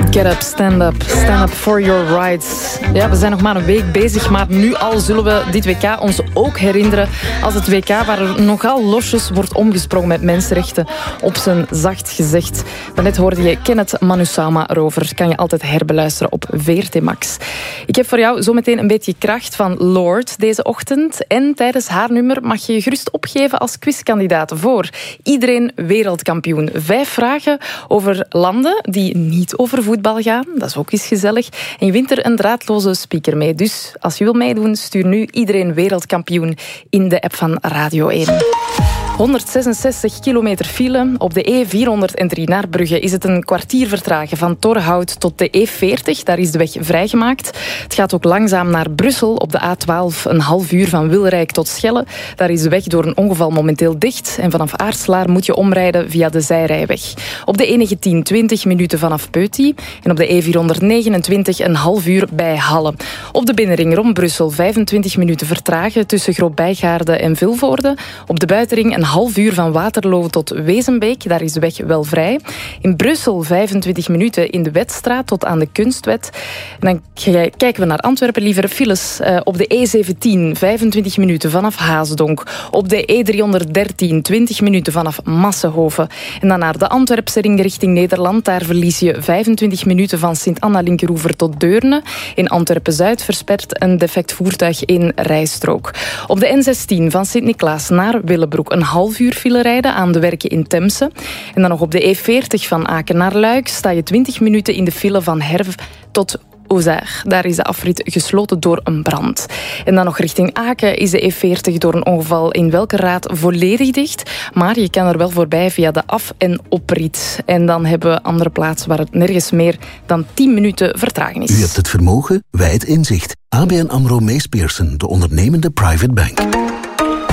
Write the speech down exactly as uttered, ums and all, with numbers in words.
Get up, stand up, stand up for your rights. Ja, we zijn nog maar een week bezig, maar nu al zullen we dit W K ons ook herinneren als het W K waar er nogal losjes wordt omgesprongen met mensenrechten, op zijn zacht gezegd. Daarnet hoorde je Kenneth Manusama erover. Kan je altijd herbeluisteren op V R T Max. Ik heb voor jou zometeen een beetje kracht van Lord deze ochtend. En tijdens haar nummer mag je je gerust opgeven als quizkandidaat voor Iedereen Wereldkampioen. Vijf vragen over landen die niet over voetbal gaan. Dat is ook eens gezellig. En je wint er een draadloze speaker mee. Dus als je wil meedoen, stuur nu Iedereen Wereldkampioen in de app van Radio één. honderdzesenzestig kilometer file. Op de E vierhonderddrie naar Brugge is het een kwartier vertragen van Torhout tot de E veertig. Daar is de weg vrijgemaakt. Het gaat ook langzaam naar Brussel op de A twaalf. Een half uur van Wilrijk tot Schelle. Daar is de weg door een ongeval momenteel dicht. En vanaf Aartslaar moet je omrijden via de zijrijweg. Op de E negentien twintig minuten vanaf Peuty. En op de E vierhonderdnegenentwintig een half uur bij Halle. Op de binnenring rond Brussel vijfentwintig minuten vertragen tussen Groot-Bijgaarde en Vilvoorde. Op de buitenring een half uur van Waterloo tot Wezenbeek. Daar is de weg wel vrij. In Brussel vijfentwintig minuten in de Wetstraat tot aan de Kunstwet. En dan kijken we naar Antwerpen, liever files. Uh, op de E zeventien vijfentwintig minuten vanaf Haasdonk. Op de E driehonderddertien twintig minuten vanaf Massenhoven. En dan naar de Antwerpse ring richting Nederland. Daar verlies je vijfentwintig minuten van Sint-Anna-Linkeroever tot Deurne. In Antwerpen-Zuid verspert een defect voertuig in rijstrook. Op de N zestien van Sint-Niklaas naar Willebroek een half uur file rijden aan de werken in Temse. En dan nog op de E veertig van Aken naar Luik sta je twintig minuten in de file van Herve tot Auxerre. Daar is de afrit gesloten door een brand. En dan nog richting Aken is de E veertig door een ongeval in Welkeraad volledig dicht. Maar je kan er wel voorbij via de af- en oprit. En dan hebben we andere plaatsen waar het nergens meer dan tien minuten vertraging is. U hebt het vermogen, wij het inzicht. A B N AMRO Mees Pierson, de ondernemende private bank.